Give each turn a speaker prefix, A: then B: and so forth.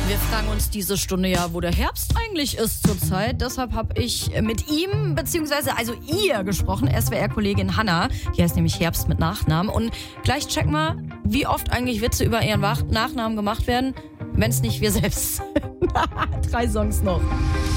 A: Wir fragen uns diese Stunde ja, wo der Herbst eigentlich ist zurzeit. Deshalb habe ich mit ihm, beziehungsweise also ihr gesprochen, SWR-Kollegin Hanna. Die heißt nämlich Herbst mit Nachnamen. Und gleich check mal, wie oft eigentlich Witze über ihren Nachnamen gemacht werden, wenn es nicht wir selbst sind. 3 Songs noch.